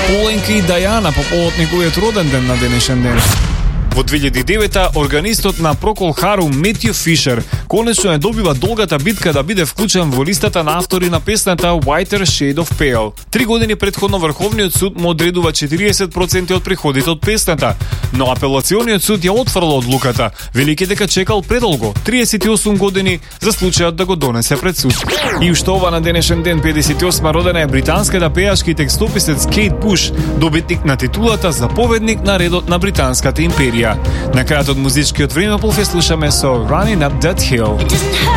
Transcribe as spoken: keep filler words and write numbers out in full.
Оленка и Дајана по повод неговиот роден ден на денешен ден. Во две илјади и девета органистот на Procol Harum Метју Фишер конечно ја добива долгата битка да биде вклучен во листата на автори на песната Whiter Shade of Pale. Три години претходно Врховниот суд му одредува четириесет проценти од приходите од песната, но апелациониот суд ја отфрла одлуката, велики дека чекал предолго, триесет и осум години, за случајот да го донесе пред суд. И уште ова на денешен ден, педесет и осма родена е британската пејачка и текстописец Кейт Буш, добитник на титулата заповедник на редот на британската империја. На крајот од музичкиот времеплов ја слушаме со Running Up That Hill.